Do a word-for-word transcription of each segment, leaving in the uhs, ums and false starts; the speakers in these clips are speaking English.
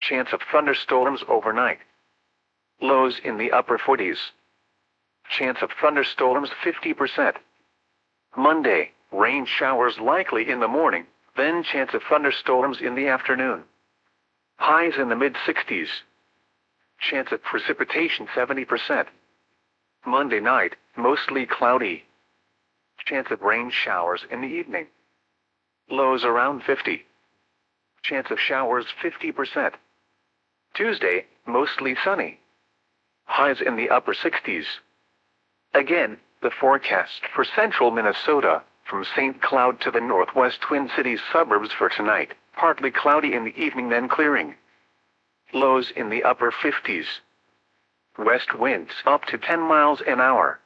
Chance of thunderstorms overnight. Lows in the upper forties. Chance of thunderstorms fifty percent. Monday, rain showers likely in the morning, then chance of thunderstorms in the afternoon. Highs in the mid-sixties. Chance of precipitation seventy percent. Monday night, mostly cloudy. Chance of rain showers in the evening. Lows around fifty. Chance of showers fifty percent. Tuesday, mostly sunny. Highs in the upper sixties. Again, the forecast for central Minnesota, from Saint Cloud to the northwest Twin Cities suburbs for tonight, partly cloudy in the evening then clearing. Lows in the upper fifties. West winds up to ten miles an hour.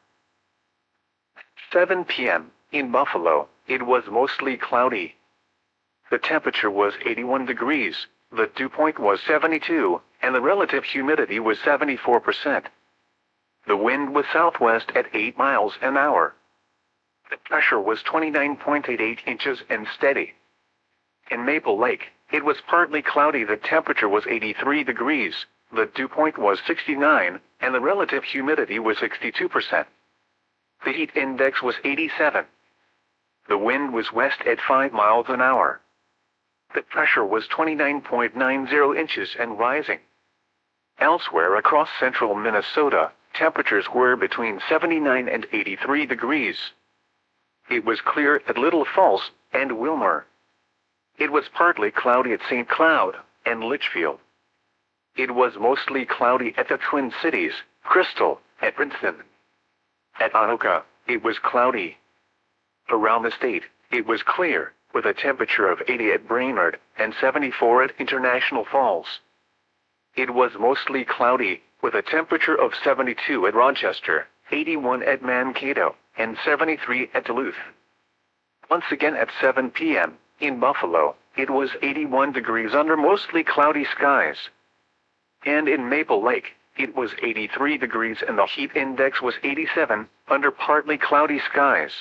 seven p m in Buffalo, it was mostly cloudy. The temperature was eighty-one degrees, the dew point was seventy-two, and the relative humidity was seventy-four percent. The wind was southwest at eight miles an hour. The pressure was twenty-nine point eight eight inches and steady. In Maple Lake, it was partly cloudy. The temperature was eighty-three degrees, the dew point was sixty-nine, and the relative humidity was sixty-two percent. The heat index was eighty-seven. The wind was west at five miles an hour. The pressure was twenty-nine point nine zero inches and rising. Elsewhere across central Minnesota, temperatures were between seventy-nine and eighty-three degrees. It was clear at Little Falls and Wilmer. It was partly cloudy at Saint Cloud and Litchfield. It was mostly cloudy at the Twin Cities, Crystal, at Princeton. At Anoka, it was cloudy. Around the state, it was clear, with a temperature of eighty at Brainerd and seventy-four at International Falls. It was mostly cloudy, with a temperature of seventy-two at Rochester, eighty-one at Mankato, and seventy-three at Duluth. Once again at seven p m, in Buffalo, it was eighty-one degrees under mostly cloudy skies. And in Maple Lake, it was eighty-three degrees and the heat index was eighty-seven, under partly cloudy skies.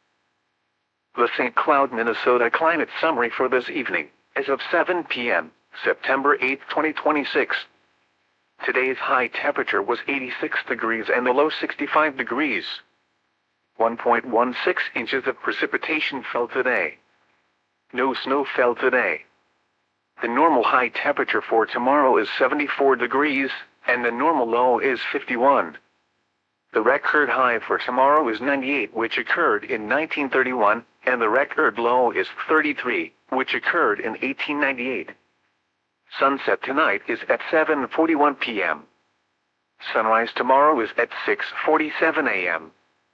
The Saint Cloud, Minnesota climate summary for this evening, as of seven p m, September eighth, twenty twenty-six. Today's high temperature was eighty-six degrees and the low sixty-five degrees. one point one six inches of precipitation fell today. No snow fell today. The normal high temperature for tomorrow is seventy-four degrees, and the normal low is fifty-one. The record high for tomorrow is ninety-eight, which occurred in nineteen thirty-one, and the record low is thirty-three, which occurred in eighteen ninety-eight. Sunset tonight is at seven forty-one p m Sunrise tomorrow is at six forty-seven a m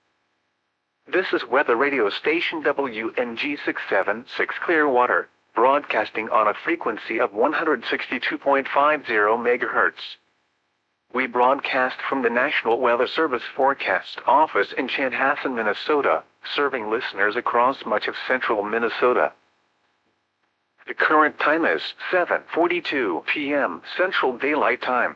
This is weather radio station W N G six seventy-six Clearwater, broadcasting on a frequency of one hundred sixty-two point five zero megahertz. We broadcast from the National Weather Service Forecast Office in Chanhassen, Minnesota, serving listeners across much of central Minnesota. The current time is seven forty-two p m Central Daylight Time.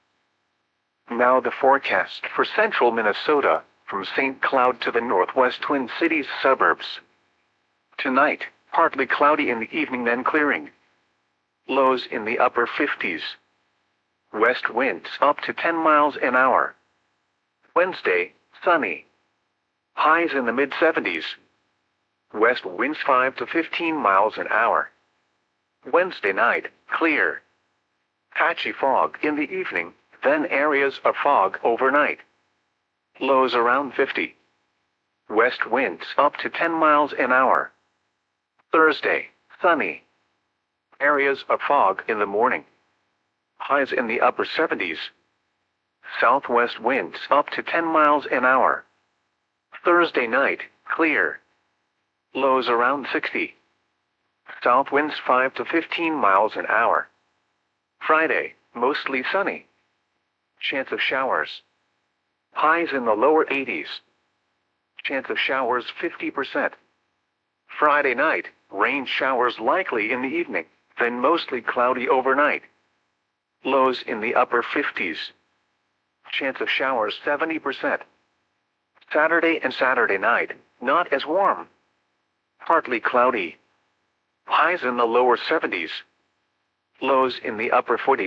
Now the forecast for central Minnesota, from Saint Cloud to the northwest Twin Cities suburbs. Tonight, partly cloudy in the evening then clearing. Lows in the upper fifties. West winds up to ten miles an hour. Wednesday, sunny. Highs in the mid-seventies. West winds five to fifteen miles an hour. Wednesday night, clear. Patchy fog in the evening, then areas of fog overnight. Lows around fifty. West winds up to ten miles an hour. Thursday, sunny. Areas of fog in the morning. Highs in the upper seventies. Southwest winds up to ten miles an hour. Thursday night, clear. Lows around sixty. South winds five to fifteen miles an hour. Friday, mostly sunny. Chance of showers. Highs in the lower eighties. Chance of showers fifty percent. Friday night, rain showers likely in the evening, then mostly cloudy overnight. Lows in the upper fifties. Chance of showers seventy percent. Saturday and Saturday night, not as warm. Partly cloudy. Highs in the lower seventies. Lows in the upper forties.